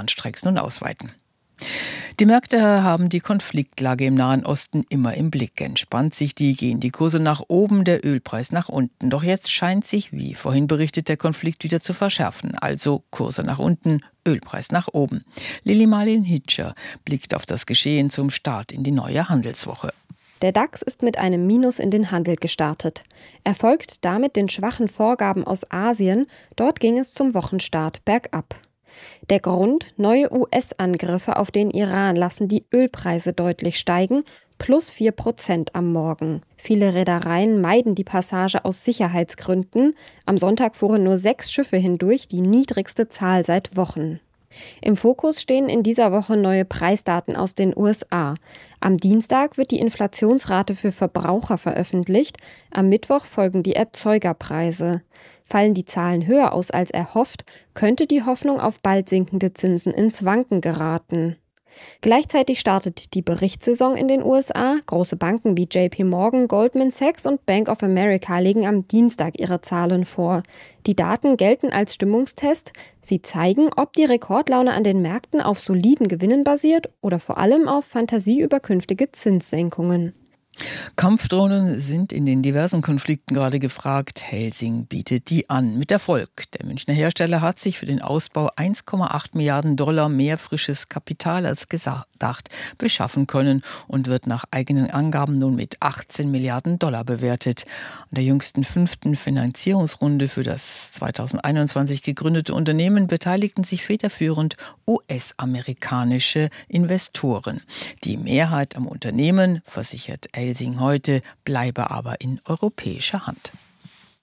Warnstreiks nun ausweiten. Die Märkte haben die Konfliktlage im Nahen Osten immer im Blick. Entspannt sich die, gehen die Kurse nach oben, der Ölpreis nach unten. Doch jetzt scheint sich, wie vorhin berichtet, der Konflikt wieder zu verschärfen. Also Kurse nach unten, Ölpreis nach oben. Lili Marlin Hitscher blickt auf das Geschehen zum Start in die neue Handelswoche. Der DAX ist mit einem Minus in den Handel gestartet. Er folgt damit den schwachen Vorgaben aus Asien. Dort ging es zum Wochenstart bergab. Der Grund: neue US-Angriffe auf den Iran lassen die Ölpreise deutlich steigen, plus 4% am Morgen. Viele Reedereien meiden die Passage aus Sicherheitsgründen. Am Sonntag fuhren nur 6 Schiffe hindurch, die niedrigste Zahl seit Wochen. Im Fokus stehen in dieser Woche neue Preisdaten aus den USA. Am Dienstag wird die Inflationsrate für Verbraucher veröffentlicht. Am Mittwoch folgen die Erzeugerpreise. Fallen die Zahlen höher aus als erhofft, könnte die Hoffnung auf bald sinkende Zinsen ins Wanken geraten. Gleichzeitig startet die Berichtssaison in den USA. Große Banken wie JP Morgan, Goldman Sachs und Bank of America legen am Dienstag ihre Zahlen vor. Die Daten gelten als Stimmungstest. Sie zeigen, ob die Rekordlaune an den Märkten auf soliden Gewinnen basiert oder vor allem auf Fantasie über künftige Zinssenkungen. Kampfdrohnen sind in den diversen Konflikten gerade gefragt. Helsing bietet die an. Mit Erfolg. Der Münchner Hersteller hat sich für den Ausbau 1,8 Milliarden Dollar mehr frisches Kapital als gedacht beschaffen können und wird nach eigenen Angaben nun mit 18 Milliarden Dollar bewertet. An der jüngsten 5. Finanzierungsrunde für das 2021 gegründete Unternehmen beteiligten sich federführend US-amerikanische Investoren. Die Mehrheit am Unternehmen, versichert Helsing heute, bleibe aber in europäischer Hand.